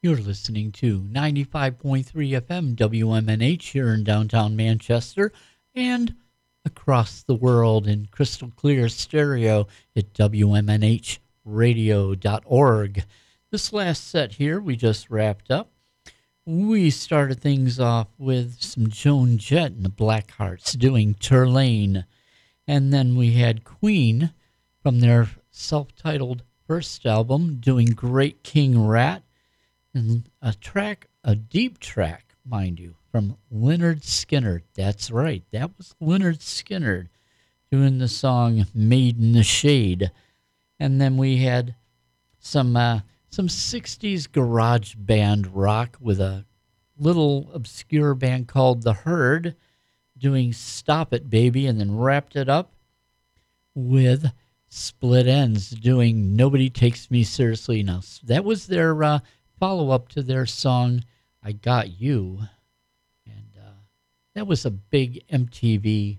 You're listening to 95.3 FM WMNH here in downtown Manchester and across the world in crystal clear stereo at WMNHradio.org. This last set here we just wrapped up. We started things off with some Joan Jett and the Blackhearts doing Turlane. And then we had Queen from their self-titled first album doing Great King Rat. And a deep track, mind you, from Lynyrd Skynyrd. That's right, that was Lynyrd Skynyrd doing the song Made in the Shade. And then we had some 60s garage band rock with a little obscure band called The Herd doing Stop It Baby, and then wrapped it up with Split Enz doing Nobody Takes Me Seriously. Now, that was their follow-up to their song I Got You, and that was a big MTV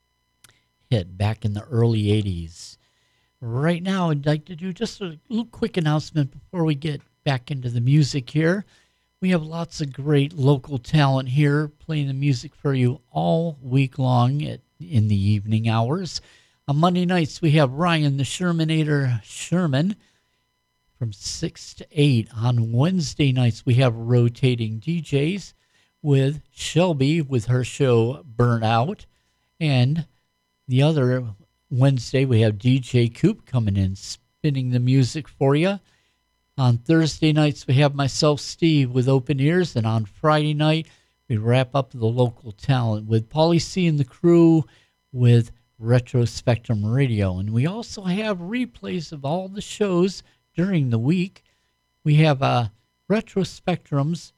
hit back in the early 80s. Right now I'd like to do just a little quick announcement before we get back into the music here. We have lots of great local talent here playing the music for you all week long in the evening hours. On Monday nights we have Ryan the Shermanator Sherman from 6 to 8. On Wednesday nights, we have rotating DJs with Shelby with her show Burnout. And the other Wednesday, we have DJ Coop coming in, spinning the music for you. On Thursday nights, we have myself, Steve, with Open Ears. And on Friday night, we wrap up the local talent with Paulie C and the crew with Retro Spectrum Radio. And we also have replays of all the shows during the week. We have Retro Spectrum's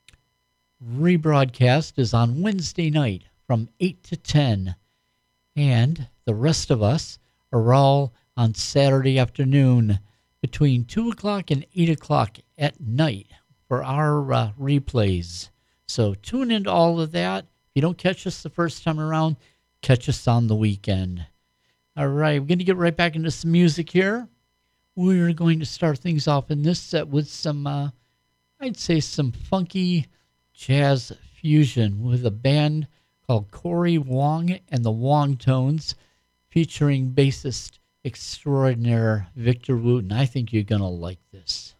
rebroadcast is on Wednesday night from 8 to 10. And the rest of us are all on Saturday afternoon between 2 o'clock and 8 o'clock at night for our replays. So tune into all of that. If you don't catch us the first time around, catch us on the weekend. All right, we're going to get right back into some music here. We're going to start things off in this set with some, I'd say some funky jazz fusion with a band called Corey Wong and the Wong Tones featuring bassist extraordinaire Victor Wooten. I think you're going to like this.